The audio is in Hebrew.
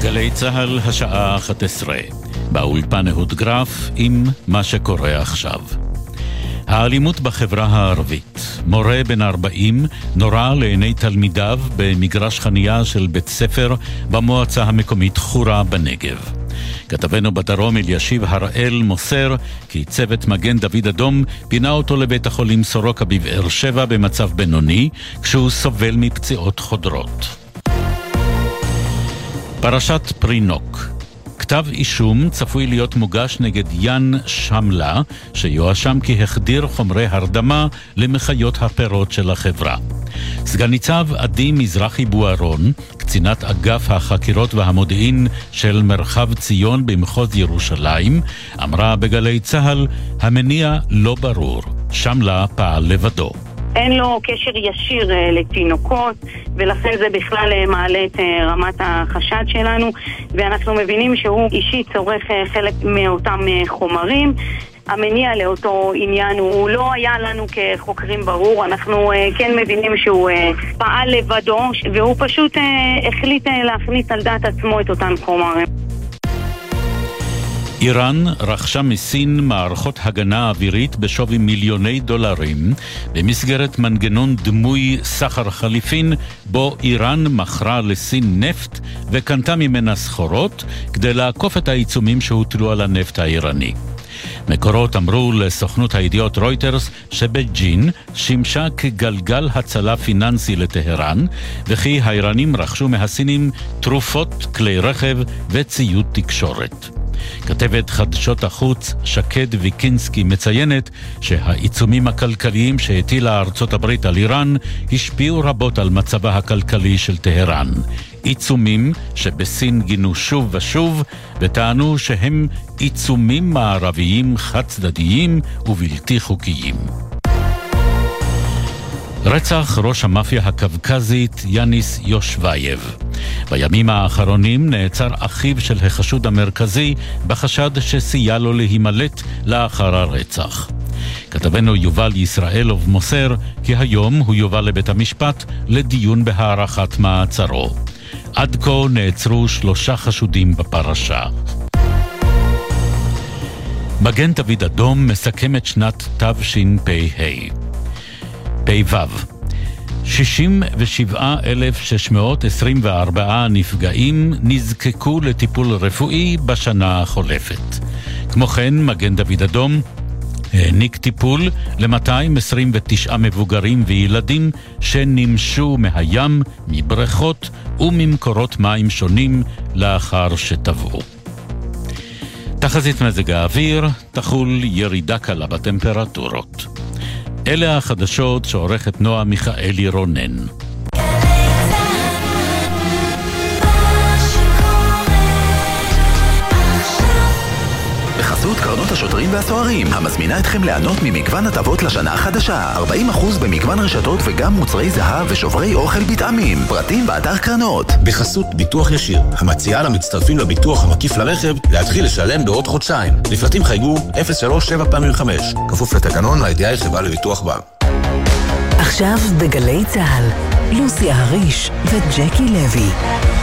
גלי צהל השעה 11. באולפן אהוד גרף עם מה שקורה עכשיו. האלימות בחברה הערבית. מורה בן 40 נורה לעיני תלמידיו במגרש חנייה של בית ספר במועצה המקומית חורה בנגב. כתבנו בדרום אלישיב הראל מוסר כי צוות מגן דוד אדום פינה אותו לבית החולים סורוקה בבאר שבע במצב בינוני כשהוא סובל מפציעות חודרות. פרשת פרינוק. כתב אישום צפוי להיות מוגש נגד יאן שמלה, שיואשם כי החדיר חומרי הרדמה למחיות הפירות של החברה. סגן ניצב עדי מזרחי בוארון, קצינת אגף החקירות והמודיעין של מרחב ציון במחוז ירושלים, אמרה בגלי צהל, המניע לא ברור. שמלה פעל לבדו. אין לו קשר ישיר לתינוקות, ולכן זה בכלל מעלה את רמת החשד שלנו, ואנחנו מבינים שהוא אישית צורך חלק מאותם חומרים. המניע לאותו עניין הוא לא היה לנו כחוקרים ברור, אנחנו כן מבינים שהוא פעל לבדו, והוא פשוט החליט להכניס על דעת עצמו את אותם חומרים. איראן רכשה מסין מערכות הגנה אווירית בשווי מיליוני דולרים במסגרת מנגנון דמוי סחר חליפין בו איראן מכרה לסין נפט וקנתה ממנה סחורות כדי לעקוף את העיצומים שהוטלו על הנפט האיראני. מקורות אמרו לסוכנות הידיעות רויטרס שבייג'ין שימשה כגלגל הצלה פיננסי לטהרן, וכי האיראנים רכשו מהסינים תרופות, כלי רכב וציוד תקשורת. כתבת חדשות החוץ שקד ויקינסקי מציינת שהעיצומים הכלכליים שהטילה ארצות הברית על איראן השפיעו רבות על מצבה הכלכלי של טהרן. עיצומים שבסין גינו שוב ושוב וטענו שהם עיצומים מערביים חד-צדדיים ובלתי חוקיים. רצח ראש המאפיה הקווקזית יאניס יושווייב. בימים האחרונים נעצר אחיו של החשוד המרכזי בחשד שסייע לו להימלט לאחר הרצח. כתבנו יובל ישראלוב מוסר כי היום הוא יובא לבית המשפט לדיון בהארכת מעצרו. עד כה נעצרו 3 חשודים בפרשה. מגן דוד אדום מסכם את שנת תשפ"ה. פ"ו 67,624 נפגעים נזקקו לטיפול רפואי בשנה החולפת. כמו כן, מגן דוד אדום העניק טיפול ל-229 מבוגרים וילדים שנמשו מהים, מבריכות וממקורות מים שונים לאחר שטבעו. תחזית מזג האוויר, תחול ירידה קלה בטמפרטורות. אלה החדשות שעורכת נועה מיכאלי רונן. בחסות קרנות השוטרים והסוהרים, המזמינה אתכם ליהנות ממגוון הטבות לשנה החדשה. 40% במגוון רשתות וגם מוצרי זהב ושוברי אוכל בטעמים. פרטים באתר קרנות. בחסות ביטוח ישיר, המציעה למצטרפים לביטוח המקיף לרכב להתחיל לשלם בעוד חודשיים. לפרטים חייגו 037 כפוף לתקנון הידיעה חברה לביטוח בה. עכשיו בגלי צהל, לוסי הריש וג'קי לוי.